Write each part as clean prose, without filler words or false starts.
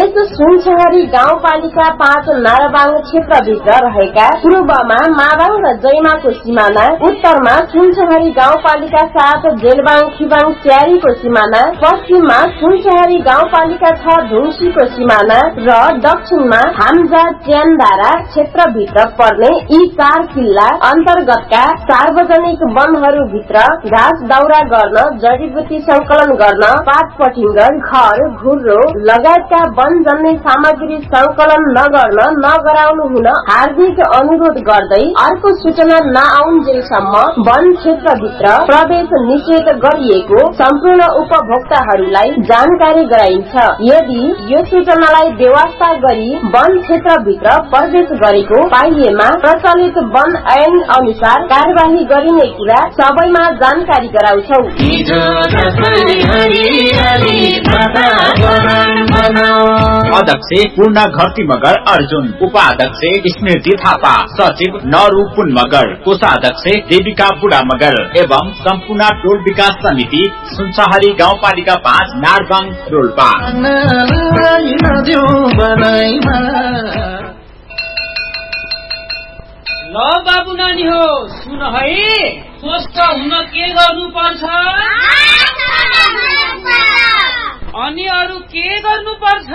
यस सुनसहरी गाउँपालिका 5 नाराबाङ क्षेत्रभित्र रहेका पूर्वमा माबाङ र जैमाको सिमाना, उत्तरमा सुनसहरी गाउँपालिका 7 जेलबाङ खिबाङ स्यारीको सिमाना, पश्चिममा सुनसहरी गाउँपालिका 6 ढुङ्सीको सिमाना र दक्षिणमा हाम्जा च्यानदारा क्षेत्रभित्र पर्ने यी 4 किल्ला अन्तर्गतका सार्वजनिक वनहरूभित्र घाँस दाउरा गर्न, जडीबुटी संकलन गर्न, पात पठिङ्गर, घर, घुर्रो लगायतका वनजन्य सामग्री संकलन नगर्न नगराउनु हुन हार्दिक अनुरोध गर्दै अर्को सूचना नआउन्जेलसम्म वन क्षेत्रभित्र प्रवेश निषेध गरिएको सम्पूर्ण उपभोक्ताहरूलाई जानकारी गराइन्छ। यदि यो सूचनालाई बेवास्ता गरी वन क्षेत्रभित्र प्रवेश गरेको पाइएमा प्रचलित वन ऐन अनुसार कार्यवाही गरिने कुरा सबैमा जानकारी गराउँछौ। अध्यक्ष पूर्णा घरती मगर अर्जुन, उपाध्यक्ष स्मृति थापा, सचिव नरू पुन मगर, कोषाध्यक्ष देविका बुढा मगर एवं सम्पूर्ण टोल विकास समिति सुनसहरी गाउँपालिका 5 नारबाङ रोल्पा। ल बाबु नानी हो सुन है, स्वस्थ हुन के गर्नु पर्छ अनि अरू के गर्नु पर्छ?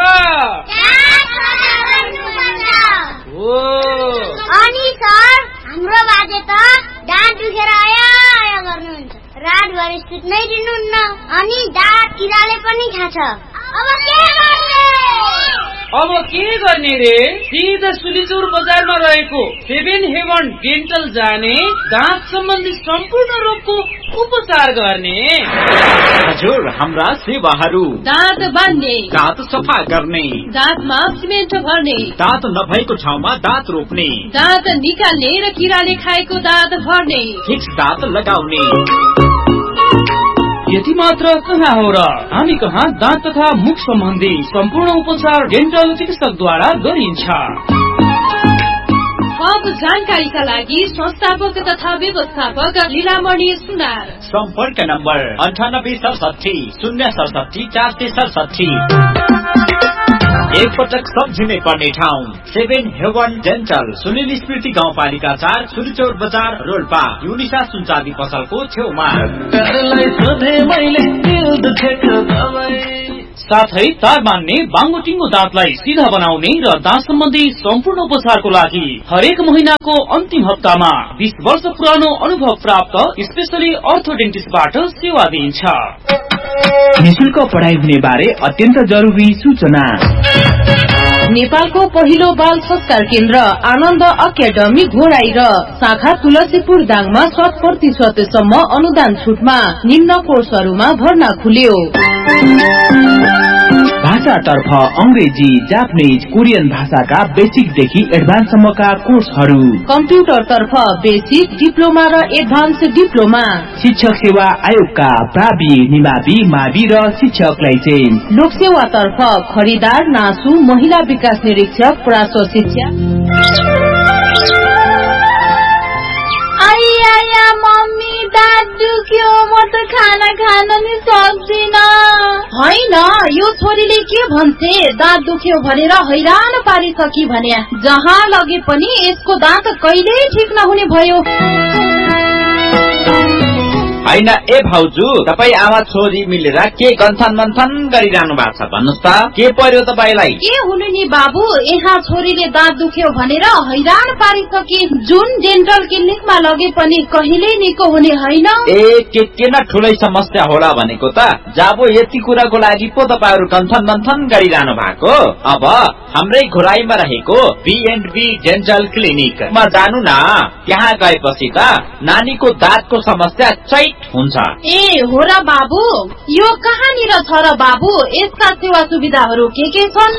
हो अनि सर हाम्रो बाजे त दाँत दुखेर आया गर्नुहुन्छ, रात भरि सुत्नै दिनुहुन्न अनि दाँत किराले पनि खाछ। अब के गर्ने रे? सिधा सुलिचुर बजारमा रहेको 7 हेवन डेन्टल जाने, दाँत सम्बन्धी सम्पूर्ण रोगको उपचार गर्ने। हजुर, हाम्रा सेवाहरू दाँत बान्ने, दाँत सफा गर्ने, दाँतमा सिमेन्ट भर्ने, दाँत नभएको ठाउँमा दाँत रोप्ने, दाँत निकाल्ने र किराले खाएको दाँत भर्ने, फिक्स दाँत लगाउने। यति मात्र कहाँ हो र, हामी कहाँ दाँत तथा मुख सम्बन्धी सम्पूर्ण उपचार डेन्टल चिकित्सकद्वारा गरिन्छ। थप जानकारीका लागि संस्थापक तथा व्यवस्थापक लीलामणि सुनार। सम्पर्क नम्बर 9867 067 467। एक पटक सम्झिनै पर्ने ठाउँ 7 हेवन डेन्टल, सुनिल स्मृति गाउँपालिका 4 सुलिचौर बजार रोल्पा, युनिसा सुनचाँदी पसलको छेउमा। साथै तार बान्ने, बाङ्गोटिङ्गो दाँतलाई सिधा बनाउने र दाँत सम्बन्धी सम्पूर्ण उपचारको लागि हरेक महिनाको अन्तिम हप्तामा 20 वर्ष पुरानो अनुभव प्राप्त स्पेशली अर्थोडेन्टिस्टबाट सेवा दिइन्छ। निशुल्क पढाइ हुने बारे अत्यन्त जरुरी सूचना। नेपालको पहिलो बाल संस्कार केन्द्र आनन्द अकादमी घोराई र शाखा तुलसीपुर दाङमा 100% सम्म अनुदान छुटमा निम्न कोर्सहरूमा भर्ना खुल्यो। भाषातर्फ अंग्रेजी, जापानीज, कोरियन भाषाका बेसिकदेखि एडभान्ससम्मका कोर्सहरू, कम्प्युटरतर्फ बेसिक, डिप्लोमा र एडभान्स डिप्लोमा, शिक्षक सेवा आयोगका प्रावि, निमावि, मावि र शिक्षक लाइसेन्स, लोकसेवातर्फ खरिदार, नासु, महिला विकास निरीक्षक, प्रासो शिक्षा। मम्मी दाँत दुख्यो, म त खाना खान नि सक्दिन। होइन, यो छोरीले के भन्छे, दाँत दुख्यो भनेर हैरान पारिसकी भन्या। जहाँ लगे पनि यसको दाँत कहिल्यै ठिक नहुने भयो। होइन ए भाउजू, तपाई आमा छोरी मिलेर के गन्थन मन्थन गरिरहनु भएको छ भन्नुस् त, के पर्यो तपाईलाई? के हुनु नि बाबु, यहाँ छोरीले दाँत दुख्यो भनेर हैरान पारिसके। जुन डेन्टल क्लिनिकमा लगे पनि कहिल्यै निको हुने होइन। ए के न ठुलै समस्या होला भनेको त। जाबो यति कुराको लागि पो तपाईहरु गन्थन मन्थन गरिरहनु भएको। अब हाम्रै घोराईमा रहेको B&B डेन्टल क्लिनिकमा जानु न। त्यहाँ गएपछि त नानीको दाँतको समस्या चैत हुन्छ। ए हो र बाबु, यो कहाँनिर छ र बाबु? यसका सेवा सुविधाहरू के छन्?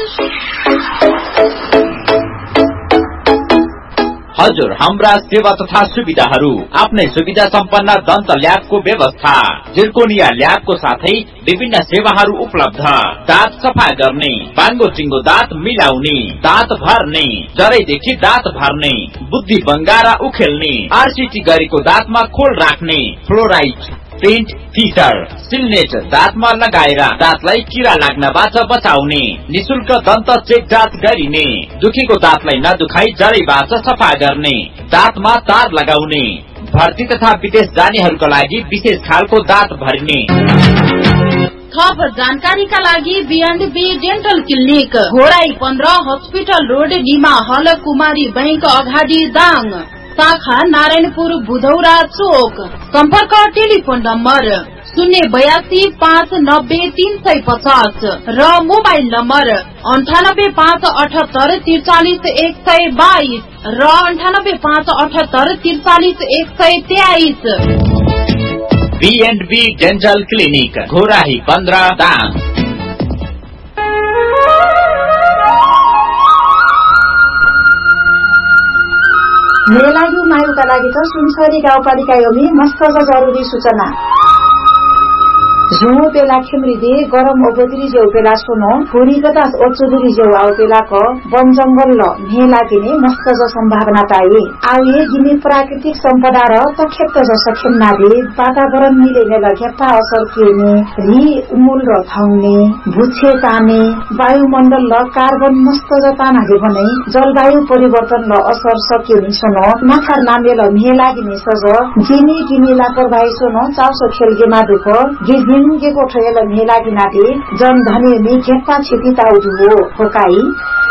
हजुर, हाम्रा सेवा तथा सुविधाहरू आफ्नै सुविधा सम्पन्न दन्त ल्याबको व्यवस्था, जिर्कोनिया ल्याबको साथै विभिन्न सेवाहरू उपलब्ध। दाँत सफा गर्ने, बाङ्गो चिङ्गो दाँत मिलाउने, दाँत भर्ने, जरैदेखि दाँत भर्ने, बुद्धि बङ्गारा उखेल्ने, RCT गरेको दाँतमा खोल राख्ने, फ्लोराइड प्रिन्ट फिटर, सिलनेट दाँतमा लगाएर दाँतलाई किरा लाग्नबाट बचाउने, निशुल्क दन्त चेक जाँच गरिने, दुखेको दाँतलाई नदुखाई जडैबाट सफा गर्ने, दाँतमा तार लगाउने, भर्ती तथा विदेश जानेहरूका लागि विशेष खालको दाँत भर्ने। थप जानकारीका लागि B&B dental clinic, Ghorahi 15 hospital road, Nima हल, कुमारी बैंक अगाडि, दाङ। शाखा नारायणपुर बुधौरा चोक। सम्पर्क टेलिफोन नम्बर 082 590 350 र मोबाइल नम्बर 98 578 43 122 र 98 578 43 123। B&B dental clinic, Ghorahi 15, Dang. मेरा लागि मायुका लागि त सुनसरी गाउँपालिका योमी मस्त जरुरी सूचना। झुमो पेला खेमृदे गरम ओबोदरी जेउ पेला सुनो फुरी पचास ओचुदरी जेउ आउ पेला को वन जंगल ल मे लागिने मस्त ज संभावना पाए आउ ये गिने प्राकृतिक सम्पदा र तखेत ज सखेन नादे वातावरण मिलेने लगेपा असर केने रि उमुल र थाउने भुछे ताने वायुमण्डल ल कार्बन मस्त ज तानाले भने जलवायु परिवर्तन ल असर सकिने सनो नखर नामे ल मे लागिने सज जिनी गिनी लापरवाही सुनो चाउसो खेलगे मादुक गिजिन के कोठेल मेला गिनाते जन धने में खेप्पा छिपी ताउदु होकाई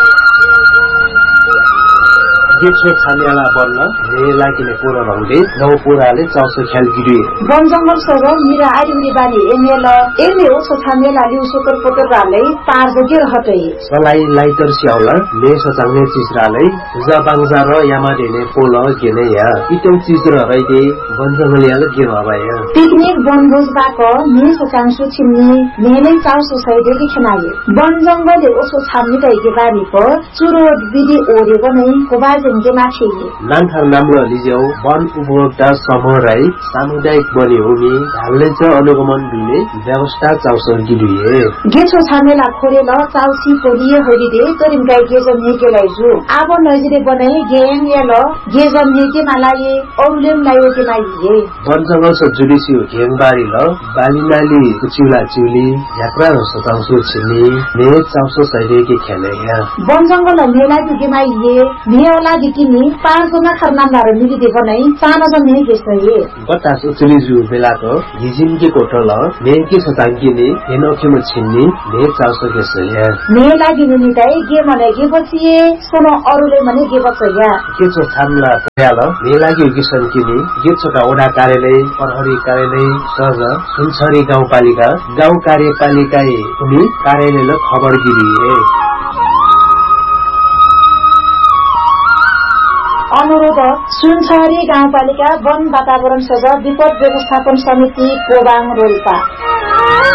गेछो छानेला बन्न मेला किने पुरा रंगले नौ पुराले चाउसो खेल गिरी वन जंगल सर मिरा आइउरी बानी एमेल एमे ओछो छानेला लिउ सुकर पोतर राले पार जगे हटे सलाई लाइटर सियाउला ले सचाउने चिजराले जबाङजा र यामा देने पोल गेने या इटौ चिज र रइदे वन जंगलियाले के भबाय पिकनिक बनभोज बाको मे सचांसु छिन्ने मेले चाउसो सैदे कि खनाये वन जंगले ओछो छान्ने दैके बारी को चुरो विधि ओरे बनै कोबाज नान्थार नाम्लो लिजेउ वन उपभोक्ता समूह राई सामुदायिक बने हुने ढाल्ने च अनुगमन दिने व्यवस्था चाउसर गिरिए गेछो छानेला खोरेल चाउसी कोरिए होरिदे तरिम गाई गेजम हेकेलाई जु आब नजिरे बनाई गेम याल गेजम हेके मालाये औलेम लायो के माइए वन जंगल स जुडिसी घेङबारी ल बालिनाली कुचिला चिउली यात्रा र सचाउसो छिनी ने चाउसो सैले के खेले या वन जंगल मेला के माइए मेला दिकिनी पाँचजना खरनामदार मिलिदे बनाई चाना जने गेसये बतास उचली जु बेलाको गिजिन के कोठल ने के सतांगिने हेनोखेम छिन्नी ने चाउसो गेसये ने लागिने निताई गे मने गे बचिए सोनो अरुले मने गे बचया के छ थामला तयाल ने लागि गिसन किनी गे छोटा ओडा कार्यालय प्रहरी कार्यालय सज सुनसरी गाउँपालिका गाउँ कार्यपालिका उनी कार्यालय खबर गिरिए अनुरोध सुनसरी गाउँपालिका वन वातावरण सज विपद व्यवस्थापन समिति कोबाङ रोल्पा